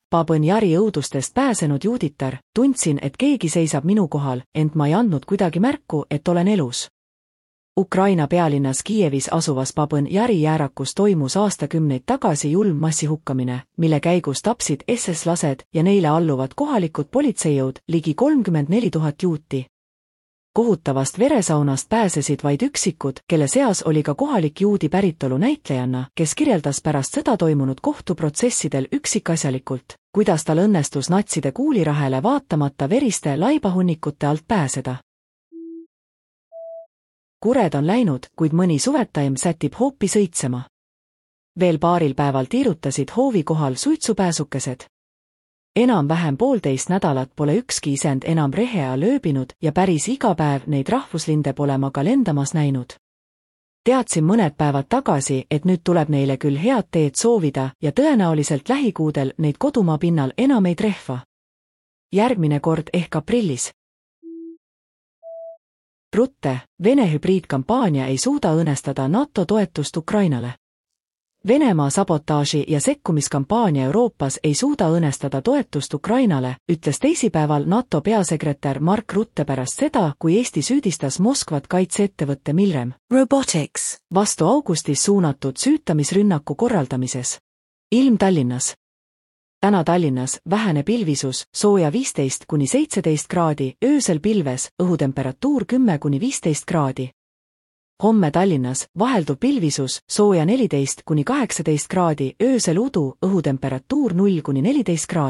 Babõn Jari õudustest pääsenud juuditar, tundsin, et keegi seisab minu kohal, ent ma ei andnud kuidagi märku, et olen elus. Ukraina pealinnas Kiievis asuvas Babõn Jari jäärakus toimus aastakümneid tagasi julm massihukkamine, mille käigus tapsid SS-lased ja neile alluvad kohalikud politseijõud ligi 34 000 juuti. Kohutavast veresaunast pääsesid vaid üksikud, kelle seas oli ka kohalik juudi päritolu näitlejanna, kes kirjeldas pärast sõda toimunud kohtuprotsessidel üksikasjalikult, kuidas tal õnnestus natside kuulirahele vaatamata veriste laibahunnikute alt pääseda. Kured on läinud, kuid mõni suvetaim sätib hoopi sõitsema. Veel paaril päeval tiirutasid hoovi kohal suitsupääsukesed. Enam-vähem 1,5 nädalat pole ükski isend enam rehea lööbinud ja päris iga päev neid rahvuslinde pole ma ka lendamas näinud. Teadsin mõned päevad tagasi, et nüüd tuleb neile küll head teed soovida ja tõenäoliselt lähikuudel neid kodumaa pinnal enam ei trehva. Järgmine kord ehk aprillis. Rutte, Vene hübriidkampaania ei suuda õõnestada NATO toetust Ukrainale. Venemaa sabotaaži- ja sekkumiskampaania Euroopas ei suuda õõnestada toetust Ukrainale, ütles teisipäeval NATO peasekretär Mark Rutte pärast seda, kui Eesti süüdistas Moskvat kaitseettevõtte Milrem Robotics vastu augustis suunatud süütamisrünnaku korraldamises. Ilm Tallinnas. Täna Tallinnas vähene pilvisus, sooja 15–17 kraadi, öösel pilves, õhutemperatuur 10–15 kraadi. Homme Tallinnas vahelduv pilvisus, sooja 14–18 kraadi, öösel udu, õhutemperatuur 0–14 kraadi.